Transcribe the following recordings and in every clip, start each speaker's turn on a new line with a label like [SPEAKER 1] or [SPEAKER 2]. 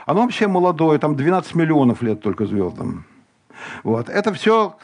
[SPEAKER 1] Оно вообще молодое, там 12 миллионов лет только звездам. Вот. Это все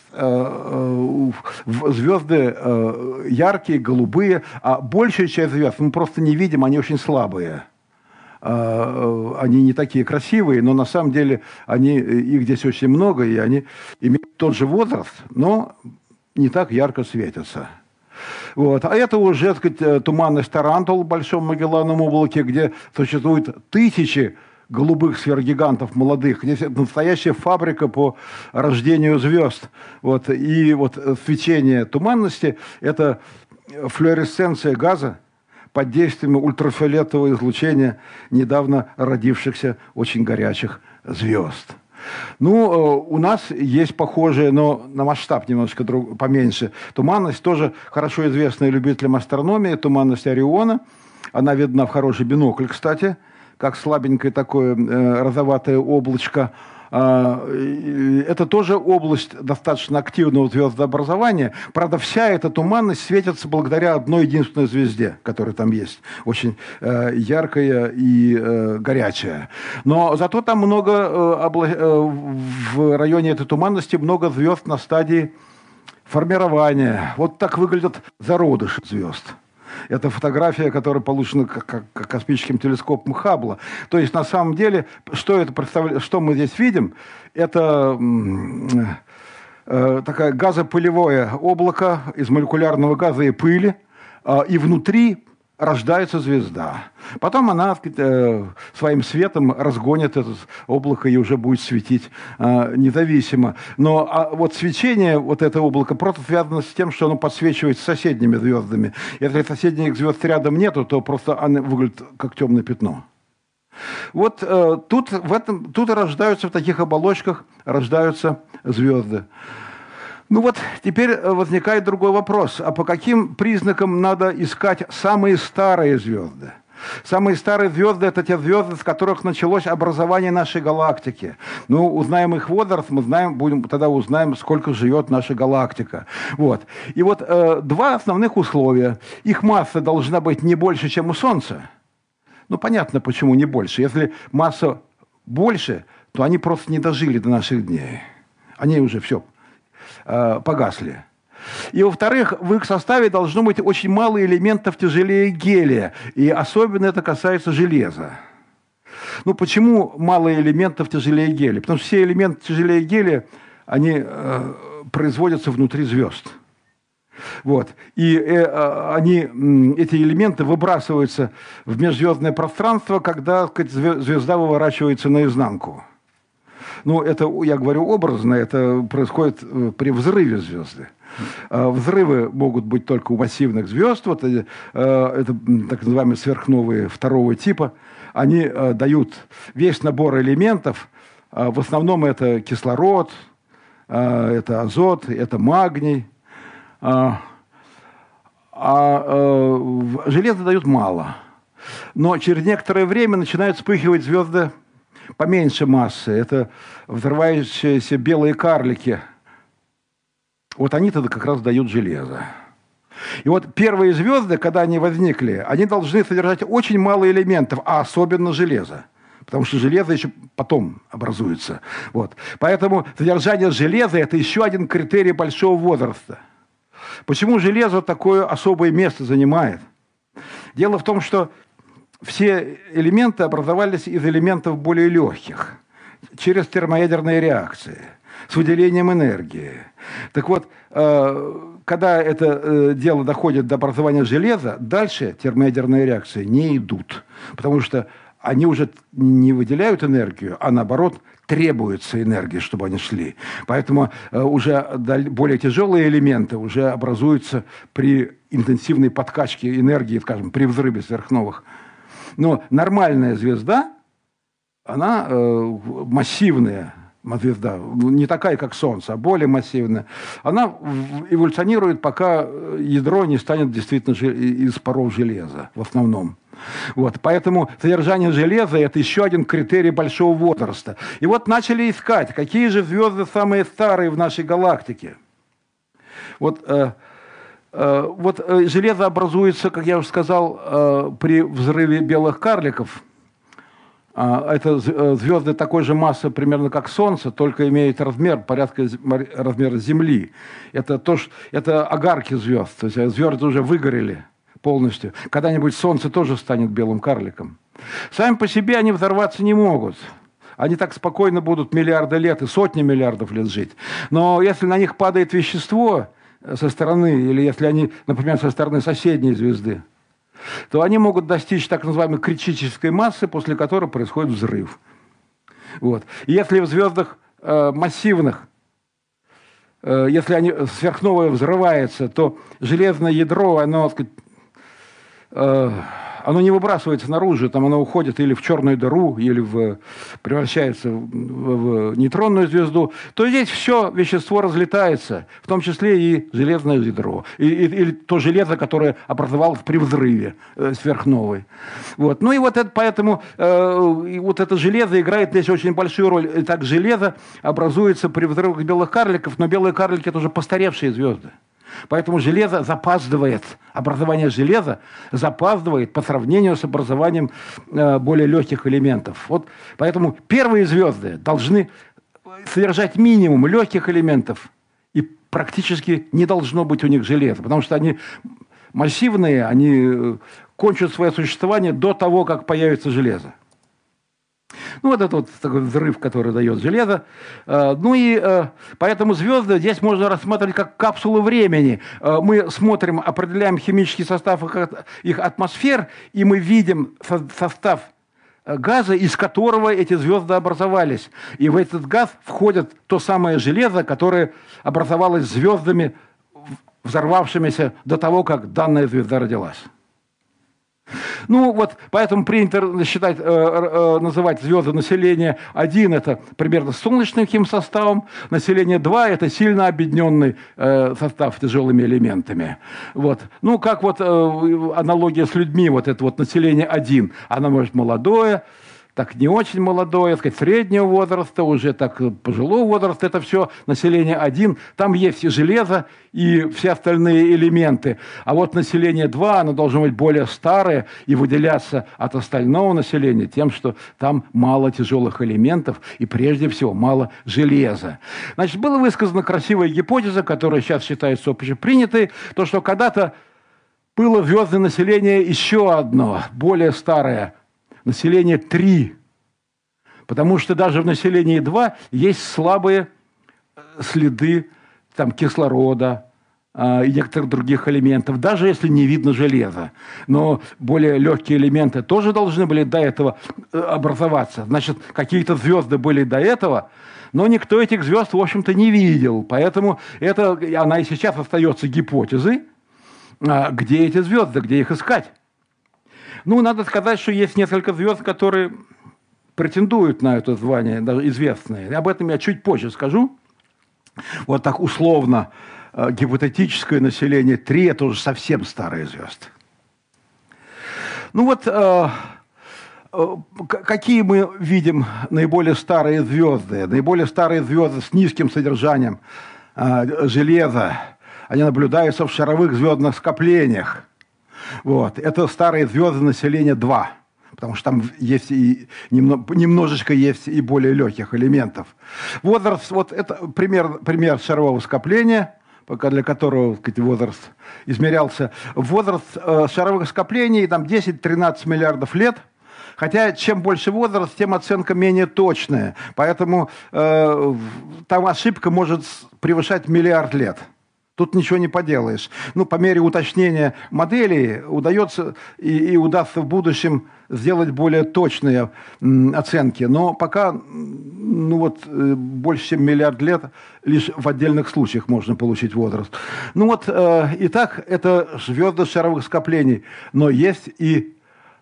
[SPEAKER 1] звезды яркие, голубые, а большая часть звезд мы просто не видим, они очень слабые. Они не такие красивые, но на самом деле их здесь очень много, и они имеют тот же возраст, но не так ярко светятся. Вот. А это уже, так сказать, туманность Тарантул в Большом Магеллановом облаке, где существует тысячи голубых сверхгигантов молодых. Здесь настоящая фабрика по рождению звезд. Вот. И вот свечение туманности – это флуоресценция газа под действием ультрафиолетового излучения недавно родившихся очень горячих звезд. Ну, у нас есть похожая, но на масштаб немножко поменьше, туманность, тоже хорошо известная любителям астрономии, туманность Ориона. Она видна в хороший бинокль, кстати, как слабенькое такое розоватое облачко. Это тоже область достаточно активного звездообразования. Правда, вся эта туманность светится благодаря одной единственной звезде, которая там есть. Очень яркая и горячая. Но зато там много, в районе этой туманности много звезд на стадии формирования. Вот так выглядят зародыши звезд. Это фотография, которая получена космическим телескопом Хаббла. То есть, на самом деле, что мы здесь видим, это такое газопылевое облако из молекулярного газа и пыли, и внутри рождается звезда. Потом она, так сказать, своим светом разгонит это облако и уже будет светить независимо. Но вот свечение вот этого облака просто связано с тем, что оно подсвечивает соседними звездами. Если соседних звезд рядом нету, то просто оно выглядит как темное пятно. Вот тут рождаются, в таких оболочках рождаются звезды. Ну вот, теперь возникает другой вопрос. А по каким признакам надо искать самые старые звезды? Самые старые звезды – это те звезды, с которых началось образование нашей галактики. Ну, узнаем их возраст, тогда узнаем, сколько живет наша галактика. Вот. И вот два основных условия. Их масса должна быть не больше, чем у Солнца. Ну, понятно, почему не больше. Если масса больше, то они просто не дожили до наших дней. Они уже все погасли. И, во-вторых, в их составе должно быть очень мало элементов тяжелее гелия. И особенно это касается железа. Ну, почему мало элементов тяжелее гелия? Потому что все элементы тяжелее гелия, они производятся внутри звезд. Вот. И эти элементы выбрасываются в межзвездное пространство, когда, так сказать, звезда выворачивается наизнанку. Ну, это, я говорю образно, это происходит при взрыве звезды. Взрывы могут быть только у массивных звезд. Вот, это так называемые сверхновые второго типа. Они дают весь набор элементов. В основном это кислород, это азот, это магний. Железо дают мало. Но через некоторое время начинают вспыхивать звезды поменьше массы. Это взрывающиеся белые карлики. Вот они тогда как раз дают железо. И вот первые звезды, когда они возникли, они должны содержать очень мало элементов, а особенно железо. Потому что железо еще потом образуется. Вот. Поэтому содержание железа – это еще один критерий большого возраста. Почему железо такое особое место занимает? Дело в том, что все элементы образовались из элементов более легких, через термоядерные реакции, с выделением энергии. Так вот, когда это дело доходит до образования железа, дальше термоядерные реакции не идут, потому что они уже не выделяют энергию, а наоборот требуется энергия, чтобы они шли. Поэтому уже более тяжелые элементы уже образуются при интенсивной подкачке энергии, скажем, при взрыве сверхновых. Но нормальная звезда, она массивная звезда, не такая, как Солнце, а более массивная. Она эволюционирует, пока ядро не станет действительно из паров железа в основном. Вот, поэтому содержание железа – это еще один критерий большого возраста. И вот начали искать, какие же звезды самые старые в нашей галактике. Вот железо образуется, как я уже сказал, при взрыве белых карликов. Это звезды такой же массы примерно как Солнце, только имеют размер порядка размера Земли. Это огарки звезд, то есть звезды уже выгорели полностью. Когда-нибудь Солнце тоже станет белым карликом. Сами по себе они взорваться не могут. Они так спокойно будут миллиарды лет и сотни миллиардов лет жить. Но если на них падает вещество со стороны, или если они, например, со стороны соседней звезды, то они могут достичь так называемой критической массы, после которой происходит взрыв. Вот. И если в звездах массивных, если они сверхновая взрывается, то железное ядро, оно, так сказать, оно не выбрасывается наружу, там оно уходит или в черную дыру, или превращается в нейтронную звезду, то здесь все вещество разлетается, в том числе и железное ядро, или то железо, которое образовалось при взрыве сверхновой. Вот. Ну и вот это, поэтому вот это железо играет здесь очень большую роль. Итак, железо образуется при взрывах белых карликов, но белые карлики – это уже постаревшие звезды. Поэтому железо запаздывает, образование железа запаздывает по сравнению с образованием более легких элементов. Вот поэтому первые звезды должны содержать минимум легких элементов, и практически не должно быть у них железа, потому что они массивные, они кончат свое существование до того, как появится железо. Ну, вот это вот такой взрыв, который дает железо. Ну и поэтому звезды здесь можно рассматривать как капсулы времени. Мы смотрим, определяем химический состав их атмосфер, и мы видим состав газа, из которого эти звезды образовались. И в этот газ входит то самое железо, которое образовалось звездами, взорвавшимися до того, как данная звезда родилась. Ну вот, поэтому принято считать, называть звезды населения 1 – это примерно с солнечным химсоставом, население 2 – это сильно объединенный состав тяжелыми элементами. Вот. Ну, как вот аналогия с людьми, вот это вот население 1, оно может молодое, так не очень молодое, сказать, среднего возраста, уже так пожилого возраста, это все население 1. Там есть и железо, и все остальные элементы. А вот население 2, оно должно быть более старое и выделяться от остального населения тем, что там мало тяжелых элементов и, прежде всего, мало железа. Значит, была высказана красивая гипотеза, которая сейчас считается общепринятой, то, что когда-то было звездное население еще одно, более старое, население 3, потому что даже в населении 2 есть слабые следы там, кислорода и некоторых других элементов, даже если не видно железа. Но более легкие элементы тоже должны были до этого образоваться. Значит, какие-то звезды были до этого, но никто этих звезд, в общем-то, не видел. Поэтому она и сейчас остается гипотезой, где эти звезды, где их искать. Ну, надо сказать, что есть несколько звезд, которые претендуют на это звание, даже известные. Об этом я чуть позже скажу. Вот так условно гипотетическое население 3 – это уже совсем старые звезды. Ну вот, какие мы видим наиболее старые звезды? Наиболее старые звезды с низким содержанием железа, они наблюдаются в шаровых звездных скоплениях. Вот. Это старые звезды населения 2, потому что там есть и немножечко есть и более легких элементов. Возраст, вот это пример шарового скопления, для которого, так сказать, возраст измерялся. Возраст шаровых скоплений там 10-13 миллиардов лет. Хотя чем больше возраст, тем оценка менее точная. Поэтому там ошибка может превышать миллиард лет. Тут ничего не поделаешь. Ну, по мере уточнения моделей удается и удастся в будущем сделать более точные оценки. Но пока больше, чем миллиард лет, лишь в отдельных случаях можно получить возраст. Ну вот, итак, это звезды шаровых скоплений. Но есть и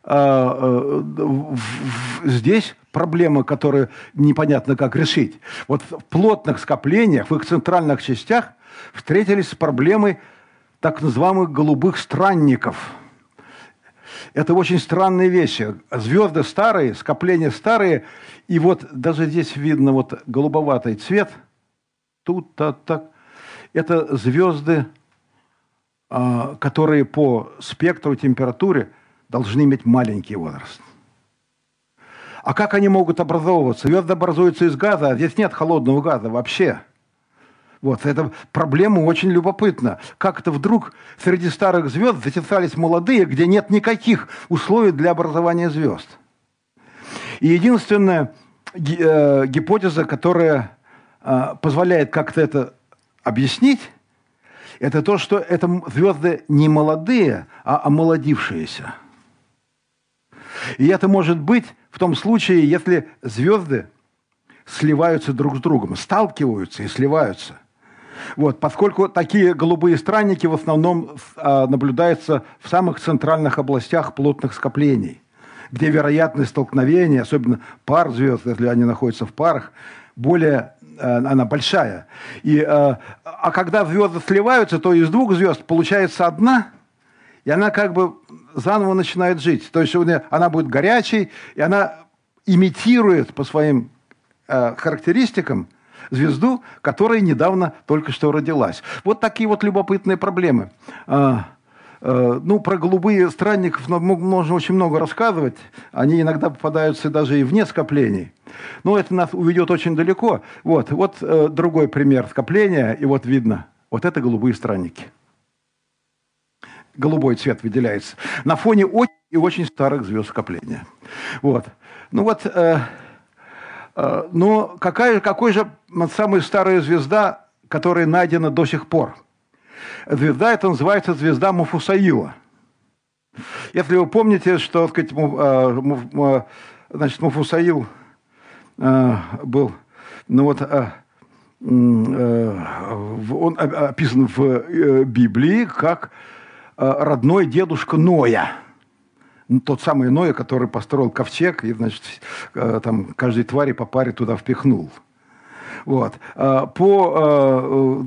[SPEAKER 1] здесь проблема, которую непонятно как решить. Вот в плотных скоплениях, в их центральных частях встретились с проблемой так называемых голубых странников. Это очень странные вещи. Звезды старые, скопления старые, и вот даже здесь видно вот голубоватый цвет. Тут-то так. Это звезды, которые по спектру температуре должны иметь маленький возраст. А как они могут образовываться? Звезды образуются из газа, а здесь нет холодного газа вообще. Вот, эта проблема очень любопытна. Как это вдруг среди старых звезд затесались молодые, где нет никаких условий для образования звезд? И единственная гипотеза, которая позволяет как-то это объяснить, это то, что это звезды не молодые, а омолодившиеся. И это может быть в том случае, если звезды сливаются друг с другом, сталкиваются и сливаются. Вот, поскольку такие голубые странники в основном наблюдаются в самых центральных областях плотных скоплений, где вероятность столкновения, особенно пар звезд, если они находятся в парах, она большая. А когда звезды сливаются, то из двух звезд получается одна, и она как бы заново начинает жить. То есть она будет горячей, и она имитирует по своим характеристикам звезду, которая недавно только что родилась. Вот такие вот любопытные проблемы. Про голубые странников можно очень много рассказывать. Они иногда попадаются даже и вне скоплений. Но это нас уведет очень далеко. Вот другой пример скопления, и вот видно. Вот это голубые странники. Голубой цвет выделяется. На фоне очень и очень старых звезд скопления. Вот. Но какой же самая старая звезда, которая найдена до сих пор? Звезда эта называется звезда Мафусаила. Если вы помните, что, так сказать, Мафусаил был, он описан в Библии как родной дедушка Ноя. Тот самый Ноя, который построил ковчег и, значит, там каждой твари по паре туда впихнул. Вот. По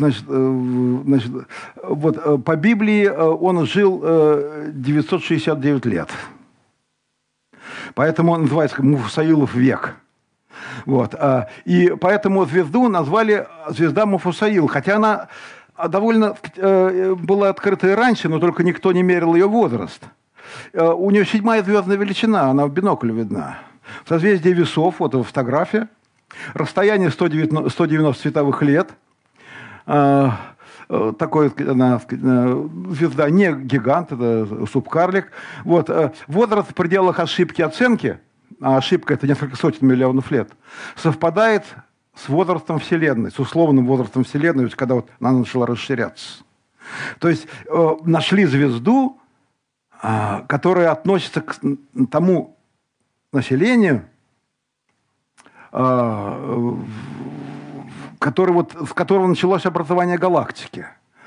[SPEAKER 1] Библии он жил 969 лет. Поэтому он называется Мафусаилов век. Вот. И поэтому звезду назвали звезда Мафусаил. Хотя она довольно была открыта и раньше, но только никто не мерил ее возраст. У нее 7-я звездная величина, она в бинокль видна. В созвездии Весов, вот фотография. Расстояние 190 световых лет. Такой звезда не гигант, это субкарлик. Вот. Возраст в пределах ошибки оценки, а ошибка это несколько сотен миллионов лет, совпадает с возрастом Вселенной, с условным возрастом Вселенной, когда вот она начала расширяться. То есть нашли звезду, которая относится к тому населению, с которого началось образование галактики.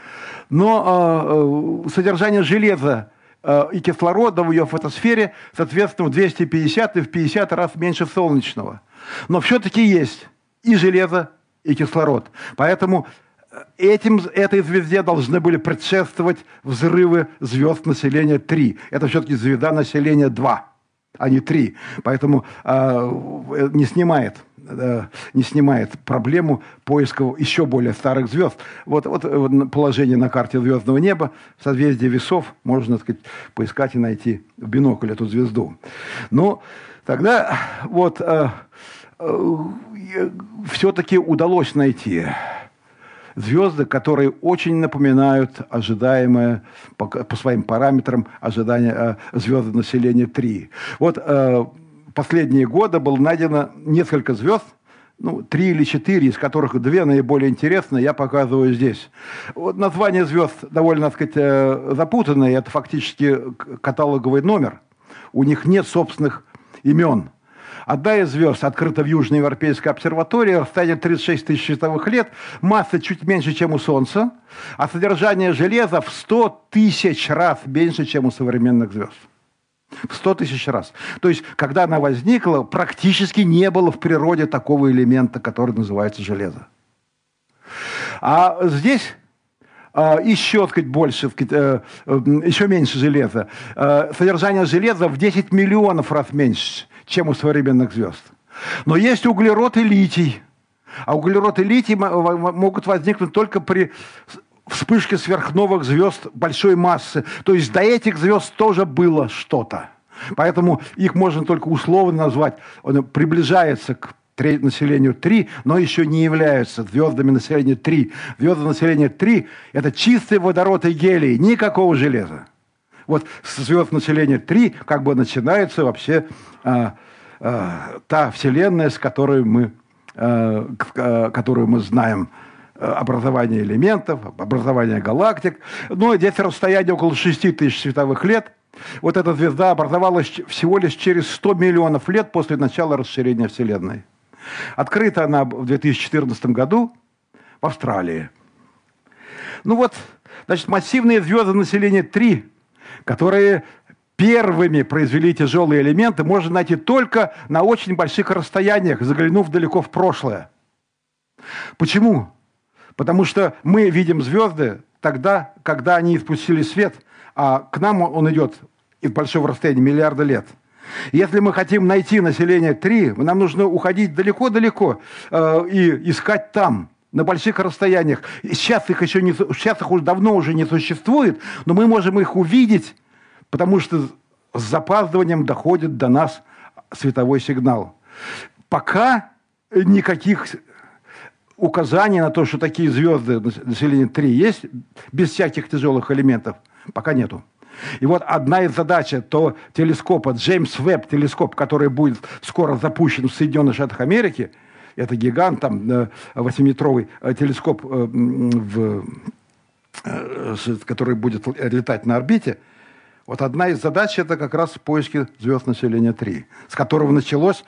[SPEAKER 1] Но содержание железа и кислорода в ее фотосфере, соответственно, в 250 и в 50 раз меньше солнечного. Но все-таки есть и железо, и кислород. Поэтому этой звезде должны были предшествовать взрывы звезд населения 3. Это все-таки звезда населения 2, а не 3. Поэтому не снимает проблему поиска еще более старых звезд. Вот положение на карте звездного неба, созвездие Весов, можно, так сказать, поискать и найти в бинокль эту звезду. Ну, тогда все-таки удалось найти звезды, которые очень напоминают ожидаемое по своим параметрам ожидания звезды населения 3. Вот последние годы было найдено несколько звезд, 3 или 4, из которых 2 наиболее интересные, я показываю здесь. Вот название звезд довольно, так сказать, запутанное, это фактически каталоговый номер. У них нет собственных имен. Одна из звезд открыта в Южноевропейской обсерватории, расстояние 36 тысяч световых лет, масса чуть меньше, чем у Солнца, а содержание железа в 100 тысяч раз меньше, чем у современных звезд. В 100 тысяч раз. То есть, когда она возникла, практически не было в природе такого элемента, который называется железо. А здесь еще, так сказать, больше, так сказать, еще меньше железа. Содержание железа в 10 миллионов раз меньше, чем у современных звезд. Но есть углерод и литий. А углерод и литий могут возникнуть только при вспышке сверхновых звезд большой массы. То есть до этих звезд тоже было что-то. Поэтому их можно только условно назвать. Он приближается к населению 3, но еще не являются звездами населения 3. Звезды населения 3 – это чистый водород и гелий, никакого железа. Вот с звезд населения 3 как бы начинается вообще та Вселенная, с которой которую мы знаем. Образование элементов, образование галактик. Но здесь расстояние около 6 тысяч световых лет. Вот эта звезда образовалась всего лишь через 100 миллионов лет после начала расширения Вселенной. Открыта она в 2014 году в Австралии. Ну вот, значит, массивные звезды населения 3, которые первыми произвели тяжелые элементы, можно найти только на очень больших расстояниях, заглянув далеко в прошлое. Почему? Потому что мы видим звезды тогда, когда они испустили свет, а к нам он идет из большого расстояния, миллиарда лет. Если мы хотим найти население 3, нам нужно уходить далеко-далеко и искать там, на больших расстояниях. Сейчас их уже давно уже не существует, но мы можем их увидеть, потому что с запаздыванием доходит до нас световой сигнал. Пока никаких указаний на то, что такие звезды населения 3 есть, без всяких тяжелых элементов, пока нету. И вот одна из задач то телескопа, Джеймс Вебб телескоп, который будет скоро запущен в Соединенных Штатах Америки, это гигант, там, 8-метровый телескоп, который будет летать на орбите. Вот одна из задач – это как раз поиски звезд населения 3, с которых началась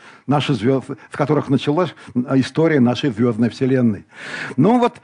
[SPEAKER 1] история нашей звездной Вселенной. Ну вот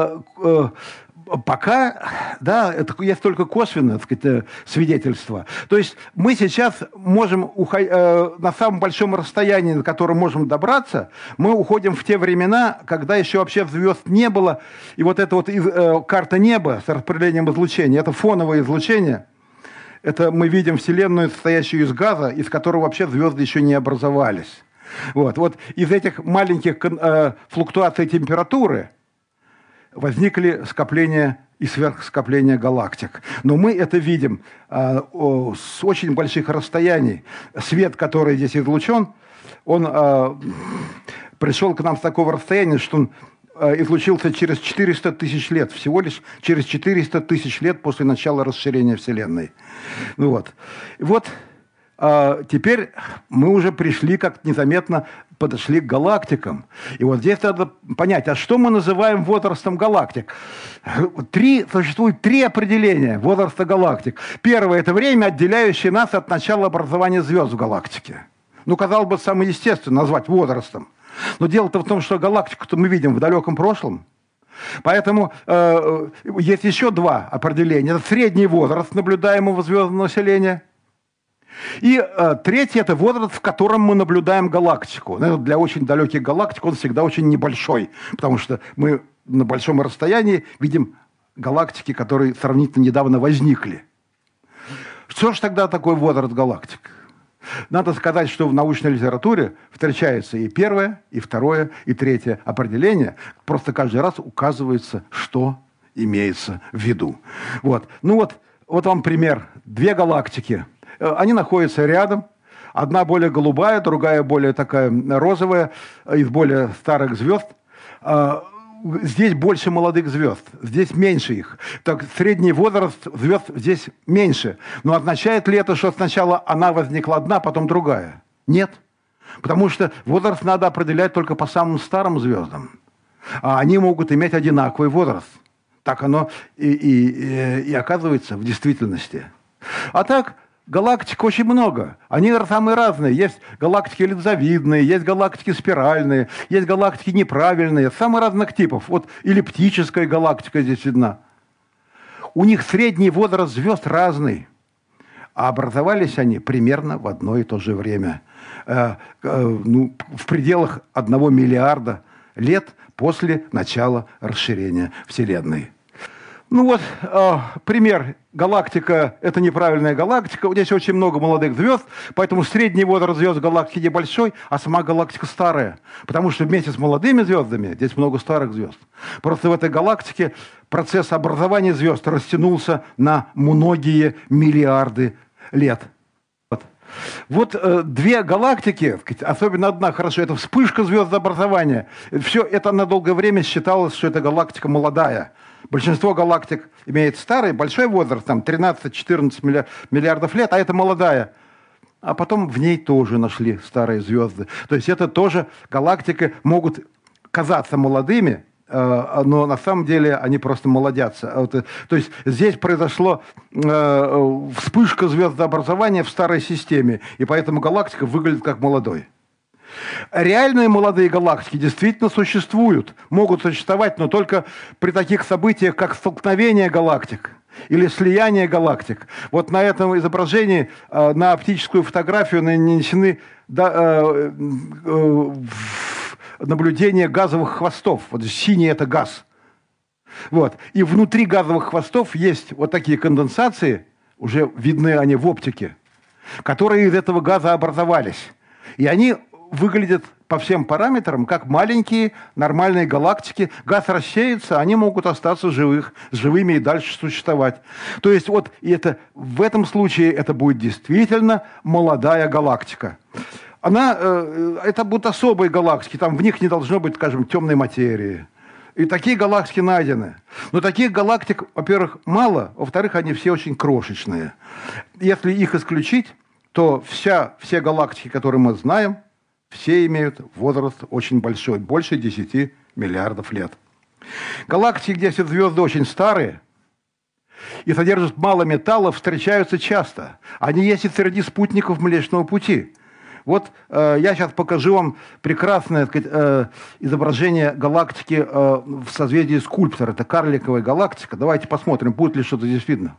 [SPEAKER 1] пока, да, это есть только косвенное, так сказать, свидетельство. То есть мы сейчас можем на самом большом расстоянии, на котором можем добраться, мы уходим в те времена, когда еще вообще звезд не было, и вот эта вот карта неба с распределением излучения, это фоновое излучение. Это мы видим Вселенную, состоящую из газа, из которого вообще звезды еще не образовались. Вот из этих маленьких флуктуаций температуры возникли скопления и сверхскопления галактик. Но мы это видим с очень больших расстояний. Свет, который здесь излучен, он пришел к нам с такого расстояния, что он излучился через 400 тысяч лет, всего лишь через 400 тысяч лет после начала расширения Вселенной. Ну вот теперь мы уже пришли, как незаметно подошли к галактикам. И вот здесь надо понять, а что мы называем возрастом галактик? Существует 3 определения возраста галактик. Первое – это время, отделяющее нас от начала образования звезд в галактике. Ну, казалось бы, самое естественное назвать возрастом. Но дело-то в том, что галактику-то мы видим в далеком прошлом. Поэтому есть еще 2 определения. Это средний возраст наблюдаемого звездного населения. И третье – это возраст, в котором мы наблюдаем галактику. Для очень далеких галактик он всегда очень небольшой, потому что мы на большом расстоянии видим галактики, которые сравнительно недавно возникли. Что же тогда такое возраст галактик? Надо сказать, что в научной литературе встречается и первое, и второе, и третье определение. Просто каждый раз указывается, что имеется в виду. Вот. Ну вот вам пример. 2 галактики. Они находятся рядом. Одна более голубая, другая более такая розовая, из более старых звезд. Здесь больше молодых звезд, здесь меньше их. Так, средний возраст звезд здесь меньше. Но означает ли это, что сначала она возникла одна, потом другая? Нет. Потому что возраст надо определять только по самым старым звездам. А они могут иметь одинаковый возраст. Так оно и оказывается в действительности. А так, галактик очень много. Они самые разные. Есть галактики эллипсовидные, есть галактики спиральные, есть галактики неправильные, самых разных типов. Вот эллиптическая галактика здесь видна. У них средний возраст звезд разный. А образовались они примерно в одно и то же время. В пределах 1 миллиарда лет после начала расширения Вселенной. Ну вот, пример. Галактика – это неправильная галактика. Здесь очень много молодых звезд, поэтому средний возраст звезд галактики небольшой, а сама галактика старая. Потому что вместе с молодыми звездами здесь много старых звезд. Просто в этой галактике процесс образования звезд растянулся на многие миллиарды лет. Вот. Вот две галактики, особенно одна, хорошо, это вспышка звездообразования. Все это на долгое время считалось, что эта галактика молодая. Большинство галактик имеет старый, большой возраст, там 13-14 миллиардов лет, а это молодая. А потом в ней тоже нашли старые звезды. То есть это тоже галактики могут казаться молодыми, но на самом деле они просто молодятся. То есть здесь произошла вспышка звездообразования в старой системе, и поэтому галактика выглядит как молодой. Реальные молодые галактики действительно существуют, могут существовать, но только при таких событиях, как столкновение галактик или слияние галактик. Вот на этом изображении на оптическую фотографию нанесены наблюдения газовых хвостов. Вот синий – это газ. Вот. И внутри газовых хвостов есть вот такие конденсации, уже видны они в оптике, которые из этого газа образовались. И они выглядят по всем параметрам как маленькие нормальные галактики. Газ рассеется, они могут остаться живыми и дальше существовать. То есть вот в этом случае это будет действительно молодая галактика. Это будут особые галактики, там в них не должно быть, скажем, темной материи. И такие галактики найдены. Но таких галактик, во-первых, мало, во-вторых, они все очень крошечные. Если их исключить, то все галактики, которые мы знаем, все имеют возраст очень большой, больше 10 миллиардов лет. Галактики, где все звезды очень старые и содержат мало металлов, встречаются часто. Они есть и среди спутников Млечного Пути. Вот я сейчас покажу вам прекрасное, так сказать, изображение галактики в созвездии Скульптор. Это карликовая галактика. Давайте посмотрим, будет ли что-то здесь видно.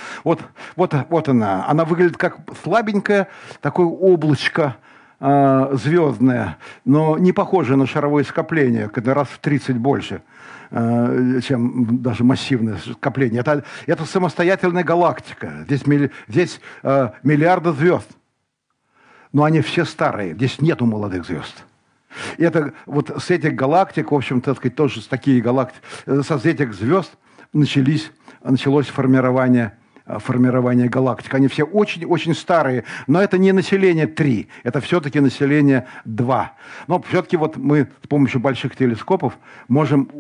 [SPEAKER 1] Вот она. Она выглядит как слабенькое такое облачко звездное, но не похожее на шаровое скопление, когда раз в 30 больше, чем даже массивное скопление. Это самостоятельная галактика. Здесь миллиарды звезд. Но они все старые, здесь нету молодых звезд. И это вот с этих галактик, в общем-то, так сказать, тоже с таких галактик, с этих звезд началось формирование галактик. Они все очень-очень старые, но это не население 3, это все-таки население 2. Но все-таки вот мы с помощью больших телескопов можем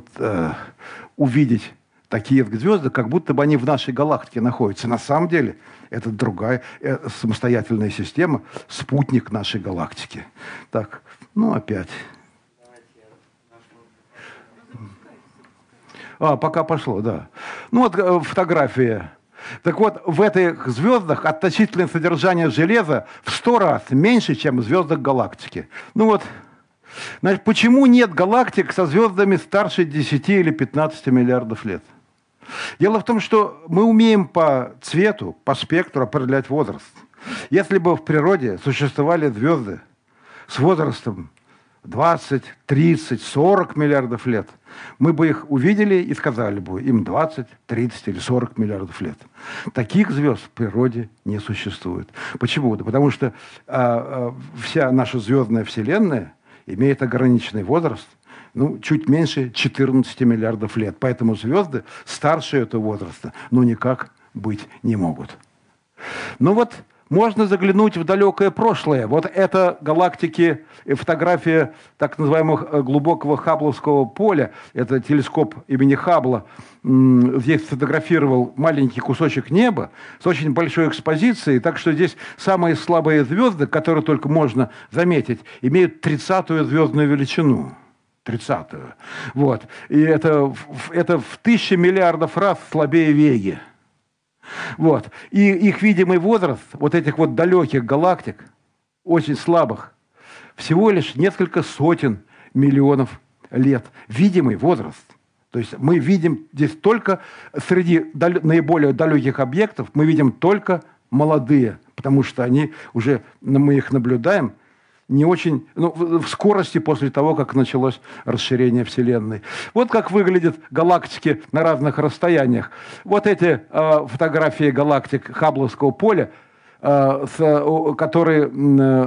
[SPEAKER 1] увидеть такие звезды, как будто бы они в нашей галактике находятся. На самом деле это другая самостоятельная система, спутник нашей галактики. Так, опять. Пока пошло, да. Фотография. Так вот, в этих звездах относительное содержание железа в 100 раз меньше, чем в звездах галактики. Значит, почему нет галактик со звездами старше 10 или 15 миллиардов лет? Дело в том, что мы умеем по цвету, по спектру определять возраст. Если бы в природе существовали звезды с возрастом 20, 30, 40 миллиардов лет, мы бы их увидели и сказали бы, им 20, 30 или 40 миллиардов лет. Таких звезд в природе не существует. Почему? Да потому что вся наша звездная вселенная имеет ограниченный возраст, чуть меньше 14 миллиардов лет. Поэтому звезды старше этого возраста, никак быть не могут. Можно заглянуть в далекое прошлое. Вот это галактики, фотография так называемого глубокого Хаббловского поля. Это телескоп имени Хаббла. Здесь сфотографировал маленький кусочек неба с очень большой экспозицией. Так что здесь самые слабые звезды, которые только можно заметить, имеют 30-ю звездную величину. 30-ю. Вот. И это в 1000 миллиардов раз слабее Веги. Вот. И их видимый возраст вот этих вот далеких галактик, очень слабых, всего лишь несколько сотен миллионов лет. Видимый возраст. То есть мы видим здесь только среди наиболее далеких объектов, мы видим только молодые, потому что они уже, мы их наблюдаем, не очень, в скорости после того, как началось расширение Вселенной. Вот как выглядят галактики на разных расстояниях. Вот эти фотографии галактик Хаббловского поля, которые,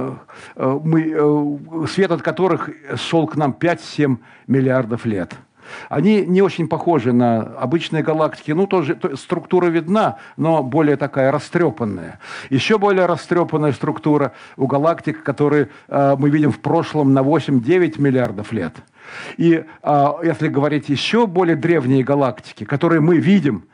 [SPEAKER 1] свет от которых шел к нам 5-7 миллиардов лет. Они не очень похожи на обычные галактики. Ну, тоже структура видна, но более такая растрепанная. Еще более растрепанная структура у галактик, которые мы видим в прошлом на 8-9 миллиардов лет. И если говорить еще более древние галактики, которые мы видим